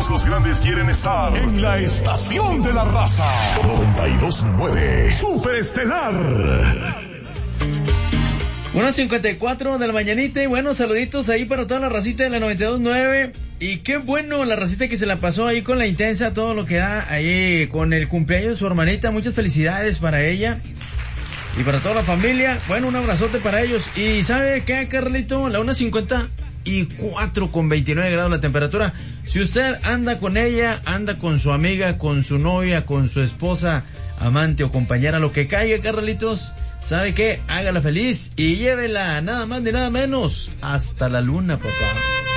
Todos los grandes quieren estar en la estación de la raza. 92.9 Superestelar. 1:54 de la mañanita y bueno, saluditos ahí para toda la racita de la 92.9 y qué bueno la racita que se la pasó ahí con la intensa, todo lo que da ahí con el cumpleaños de su hermanita, muchas felicidades para ella y para toda la familia, bueno, un abrazote para ellos y ¿sabe qué, Carlito? La 1:54 con 29 grados la temperatura, si usted anda con ella, anda con su amiga, con su novia, con su esposa, amante o compañera, lo que caiga, Carlitos, ¿sabe qué? Hágala feliz y llévela nada más ni nada menos hasta la luna, papá.